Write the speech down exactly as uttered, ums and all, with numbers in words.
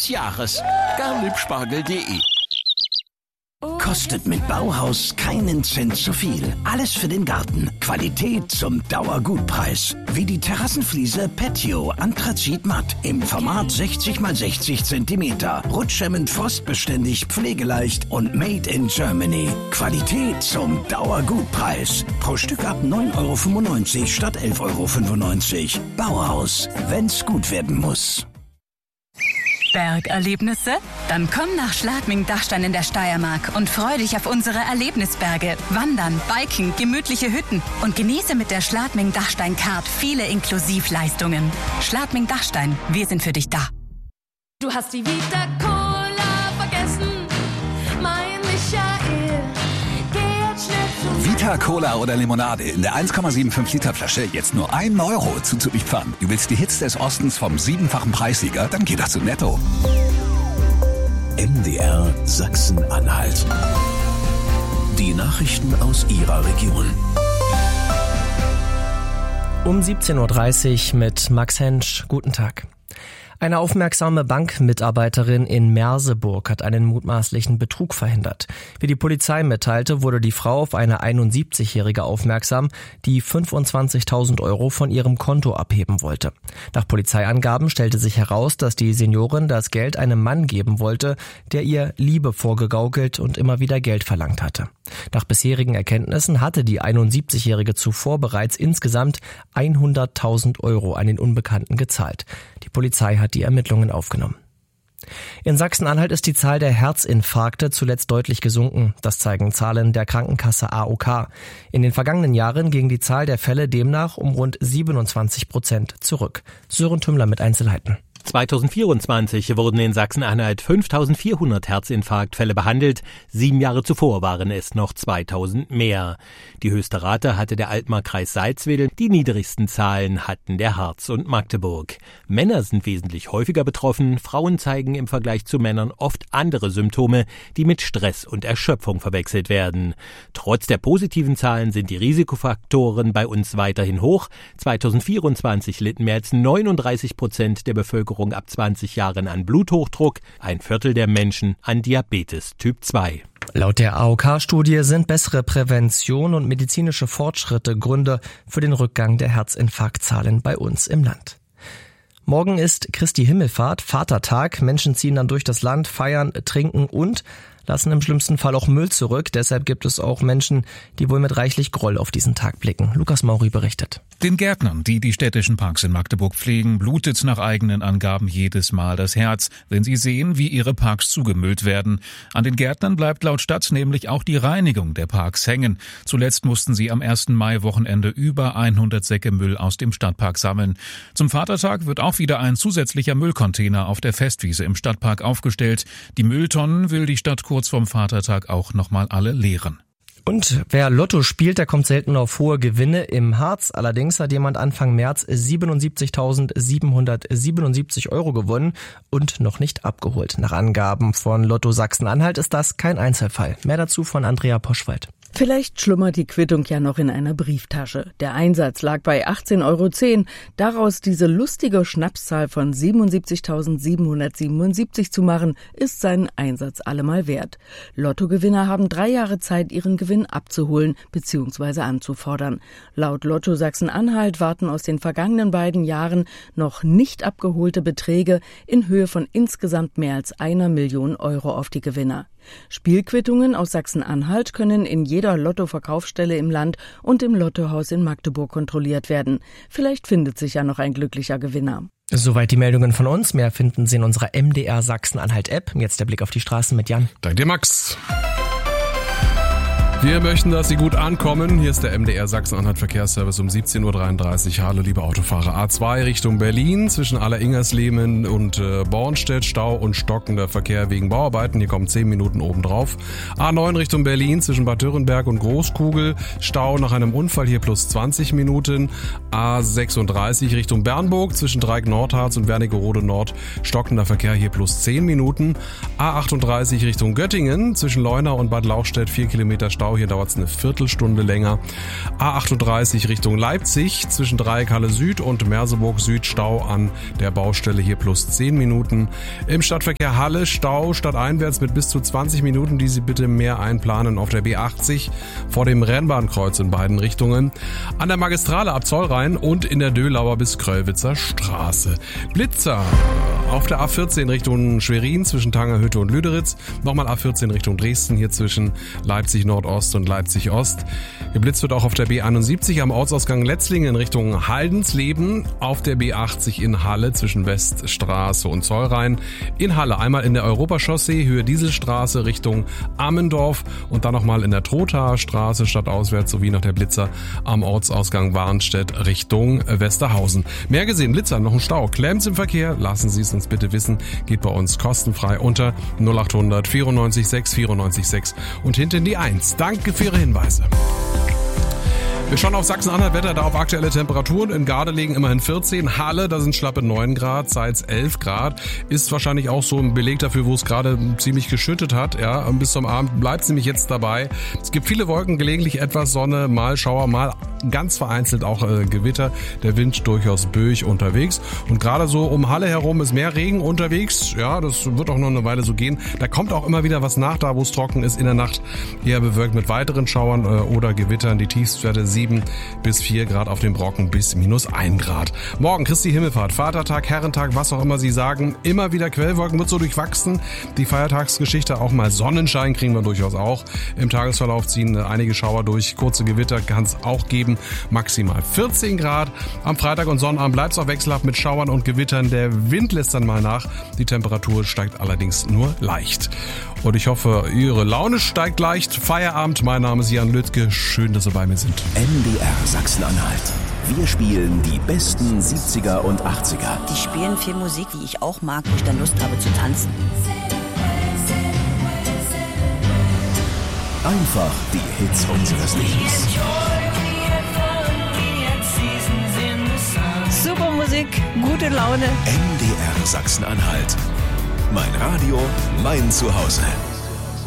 des Jahres. garliebspargel punkt de. Kostet mit Bauhaus keinen Cent zu viel. Alles für den Garten. Qualität zum Dauergutpreis. Wie die Terrassenfliese Patio Anthrazit Matt im Format sechzig mal sechzig Zentimeter. Rutschhemmend, frostbeständig, pflegeleicht und made in Germany. Qualität zum Dauergutpreis. Pro Stück ab neun Euro fünfundneunzig statt elf Euro fünfundneunzig. Bauhaus, wenn's gut werden muss. Bergerlebnisse? Dann komm nach Schladming-Dachstein in der Steiermark und freu dich auf unsere Erlebnisberge. Wandern, Biken, gemütliche Hütten und genieße mit der Schladming-Dachstein-Card viele Inklusivleistungen. Schladming-Dachstein, wir sind für dich da. Du hast die Vita Cola vergessen, mein Michael. Geh jetzt schnell zu Vita Cola oder Limonade in der eins Komma fünfundsiebzig Liter Flasche jetzt nur ein Euro zu Zürichpfand. Du willst die Hits des Ostens vom siebenfachen Preissieger? Dann geh doch zu Netto. M D R Sachsen-Anhalt. Die Nachrichten aus Ihrer Region. Um siebzehn Uhr dreißig mit Max Hensch. Guten Tag. Eine aufmerksame Bankmitarbeiterin in Merseburg hat einen mutmaßlichen Betrug verhindert. Wie die Polizei mitteilte, wurde die Frau auf eine einundsiebzigjährige aufmerksam, die fünfundzwanzigtausend Euro von ihrem Konto abheben wollte. Nach Polizeiangaben stellte sich heraus, dass die Seniorin das Geld einem Mann geben wollte, der ihr Liebe vorgegaukelt und immer wieder Geld verlangt hatte. Nach bisherigen Erkenntnissen hatte die einundsiebzigjährige zuvor bereits insgesamt hunderttausend Euro an den Unbekannten gezahlt. Die Polizei hat die Ermittlungen aufgenommen. In Sachsen-Anhalt ist die Zahl der Herzinfarkte zuletzt deutlich gesunken. Das zeigen Zahlen der Krankenkasse A O K. In den vergangenen Jahren ging die Zahl der Fälle demnach um rund siebenundzwanzig Prozent zurück. Sören Tümmler mit Einzelheiten. zweitausendvierundzwanzig wurden in Sachsen-Anhalt fünftausendvierhundert Herzinfarktfälle behandelt. Sieben Jahre zuvor waren es noch zweitausend mehr. Die höchste Rate hatte der Altmarkkreis Salzwedel. Die niedrigsten Zahlen hatten der Harz und Magdeburg. Männer sind wesentlich häufiger betroffen. Frauen zeigen im Vergleich zu Männern oft andere Symptome, die mit Stress und Erschöpfung verwechselt werden. Trotz der positiven Zahlen sind die Risikofaktoren bei uns weiterhin hoch. zweitausendvierundzwanzig litten mehr als neununddreißig Prozent der Bevölkerung ab zwanzig Jahren an Bluthochdruck, ein Viertel der Menschen an Diabetes Typ zwei. Laut der A O K-Studie sind bessere Prävention und medizinische Fortschritte Gründe für den Rückgang der Herzinfarktzahlen bei uns im Land. Morgen ist Christi Himmelfahrt, Vatertag. Menschen ziehen dann durch das Land, feiern, trinken und lassen im schlimmsten Fall auch Müll zurück. Deshalb gibt es auch Menschen, die wohl mit reichlich Groll auf diesen Tag blicken. Lukas Mauri berichtet. Den Gärtnern, die die städtischen Parks in Magdeburg pflegen, blutet nach eigenen Angaben jedes Mal das Herz, wenn sie sehen, wie ihre Parks zugemüllt werden. An den Gärtnern bleibt laut Stadt nämlich auch die Reinigung der Parks hängen. Zuletzt mussten sie am ersten Mai-Wochenende über hundert Säcke Müll aus dem Stadtpark sammeln. Zum Vatertag wird auch wieder ein zusätzlicher Müllcontainer auf der Festwiese im Stadtpark aufgestellt. Die Mülltonnen will die Stadt kurz vorm Vatertag auch nochmal alle leeren. Und wer Lotto spielt, der kommt selten auf hohe Gewinne. Im Harz allerdings hat jemand Anfang März siebenundsiebzigtausendsiebenhundertsiebenundsiebzig Euro gewonnen und noch nicht abgeholt. Nach Angaben von Lotto Sachsen-Anhalt ist das kein Einzelfall. Mehr dazu von Andrea Poschwald. Vielleicht schlummert die Quittung ja noch in einer Brieftasche. Der Einsatz lag bei achtzehn Euro zehn. Daraus diese lustige Schnapszahl von siebenundsiebzigtausendsiebenhundertsiebenundsiebzig zu machen, ist seinen Einsatz allemal wert. Lottogewinner haben drei Jahre Zeit, ihren Gewinn abzuholen bzw. anzufordern. Laut Lotto Sachsen-Anhalt warten aus den vergangenen beiden Jahren noch nicht abgeholte Beträge in Höhe von insgesamt mehr als einer Million Euro auf die Gewinner. Spielquittungen aus Sachsen-Anhalt können in jeder Lotto-Verkaufsstelle im Land und im Lottohaus in Magdeburg kontrolliert werden. Vielleicht findet sich ja noch ein glücklicher Gewinner. Soweit die Meldungen von uns. Mehr finden Sie in unserer M D R Sachsen-Anhalt-App. Jetzt der Blick auf die Straßen mit Jan. Danke dir, Max. Wir möchten, dass Sie gut ankommen. Hier ist der M D R Sachsen-Anhalt Verkehrsservice um siebzehn Uhr dreiunddreißig. Hallo, liebe Autofahrer. A zwei Richtung Berlin zwischen Aller-Ingersleben und äh, Bornstedt. Stau und stockender Verkehr wegen Bauarbeiten. Hier kommen zehn Minuten obendrauf. A neun Richtung Berlin zwischen Bad Dürrenberg und Großkugel. Stau nach einem Unfall hier plus zwanzig Minuten. A sechsunddreißig Richtung Bernburg zwischen Dreieck-Nordharz und Wernigerode Nord. Stockender Verkehr hier plus zehn Minuten. A achtunddreißig Richtung Göttingen zwischen Leuna und Bad Lauchstädt. vier Kilometer Stau Stau. Hier dauert es eine Viertelstunde länger. A achtunddreißig Richtung Leipzig zwischen Dreieck Halle Süd und Merseburg Süd Stau an der Baustelle, hier plus zehn Minuten. Im Stadtverkehr Halle Stau stadteinwärts mit bis zu zwanzig Minuten, die Sie bitte mehr einplanen auf der B achtzig vor dem Rennbahnkreuz in beiden Richtungen. An der Magistrale ab Zollrhein und in der Dölauer bis Kröllwitzer Straße. Blitzer auf der A vierzehn Richtung Schwerin zwischen Tangerhütte und Lüderitz. Nochmal A vierzehn Richtung Dresden, hier zwischen Leipzig Nordost und Leipzig Ost. Geblitzt wird auch auf der B einundsiebzig am Ortsausgang Letzlingen Richtung Haldensleben, auf der B achtzig in Halle zwischen Weststraße und Zollrhein. In Halle einmal in der Europachaussee, Höhe Dieselstraße Richtung Ammendorf und dann nochmal in der Trothaer Straße stadtauswärts sowie noch der Blitzer am Ortsausgang Warnstedt Richtung Westerhausen. Mehr gesehen, Blitzer, noch ein Stau. Klemms im Verkehr, lassen Sie es uns bitte wissen, geht bei uns kostenfrei unter null achthundert vierundneunzig sechs vierundneunzig sechs und hinten die eins. Danke für Ihre Hinweise. Wir schauen auf Sachsen-Anhalt, Wetter, da auf aktuelle Temperaturen. In Gardelegen immerhin vierzehn, Halle, da sind schlappe neun Grad, Zeitz elf Grad. Ist wahrscheinlich auch so ein Beleg dafür, wo es gerade ziemlich geschüttet hat. Ja, und bis zum Abend bleibt es nämlich jetzt dabei. Es gibt viele Wolken, gelegentlich etwas Sonne, mal Schauer, mal ganz vereinzelt auch äh, Gewitter. Der Wind durchaus böig unterwegs. Und gerade so um Halle herum ist mehr Regen unterwegs. Ja, das wird auch noch eine Weile so gehen. Da kommt auch immer wieder was nach, da wo es trocken ist. In der Nacht eher bewölkt mit weiteren Schauern äh, oder Gewittern. Die Tiefstwerte sieben bis vier Grad auf dem Brocken bis minus ein Grad. Morgen Christi Himmelfahrt, Vatertag, Herrentag, was auch immer Sie sagen. Immer wieder Quellwolken, wird so durchwachsen. Die Feiertagsgeschichte, auch mal Sonnenschein kriegen wir durchaus auch. Im Tagesverlauf ziehen einige Schauer durch. Kurze Gewitter kann es auch geben. Maximal vierzehn Grad. Am Freitag und Sonnabend bleibt es auch wechselhaft mit Schauern und Gewittern. Der Wind lässt dann mal nach. Die Temperatur steigt allerdings nur leicht. Und ich hoffe, Ihre Laune steigt leicht. Feierabend, mein Name ist Jan Lüttke. Schön, dass Sie bei mir sind. M D R Sachsen-Anhalt. Wir spielen die besten siebziger und achtziger. Die spielen viel Musik, die ich auch mag, wo ich dann Lust habe zu tanzen. Einfach die Hits unseres Lebens. Super Musik, gute Laune. M D R Sachsen-Anhalt. Mein Radio, mein Zuhause.